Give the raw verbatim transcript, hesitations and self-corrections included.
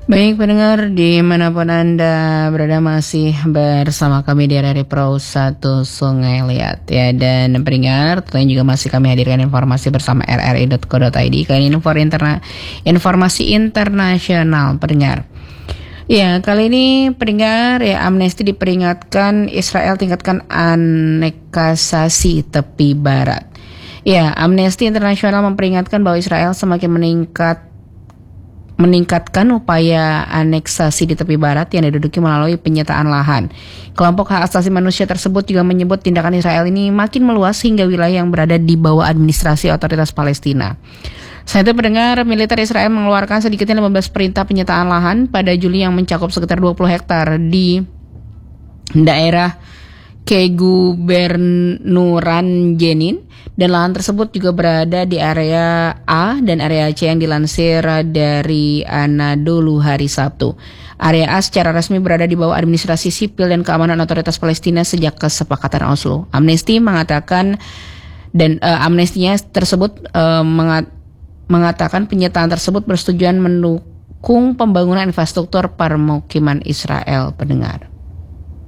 Baik pendengar, dimanapun Anda berada masih bersama kami di R R I Pro satu Sungai Liat ya. Dan pendengar, tentunya juga masih kami hadirkan informasi bersama r r i dot co dot i d. Kali ini info interna- informasi internasional pendengar. Ya, kali ini pendengar ya, Amnesty diperingatkan Israel tingkatkan aneksasi tepi barat. Ya, Amnesty Internasional memperingatkan bahwa Israel semakin meningkat meningkatkan upaya aneksasi di tepi barat yang diduduki melalui penyitaan lahan. Kelompok hak asasi manusia tersebut juga menyebut tindakan Israel ini makin meluas hingga wilayah yang berada di bawah administrasi otoritas Palestina. Selain itu pendengar, militer Israel mengeluarkan sedikitnya lima belas perintah penyitaan lahan pada Juli yang mencakup sekitar dua puluh hektar di daerah Kegubernuran Jenin, dan lahan tersebut juga berada di area A dan area C yang dilansir dari Anadolu hari Sabtu. Area A secara resmi berada di bawah administrasi sipil dan keamanan otoritas Palestina sejak kesepakatan Oslo. Amnesty mengatakan dan uh, amnestinya tersebut uh, mengat, mengatakan penyitaan tersebut bertujuan mendukung pembangunan infrastruktur permukiman Israel pendengar.